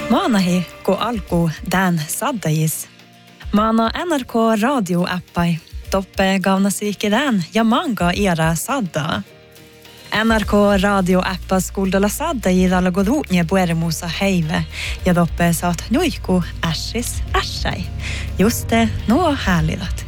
Maanahi, kun alku Dan saddajis. Maana NRK radio-appai. Toppe gaunasiikki Dan ja manga era sadda. NRK radio-appa skuldalla saddajidalla godruutnie puerimuusa heive. Ja toppe saat nuiku ässis ässai. Just det, nuo härlidat.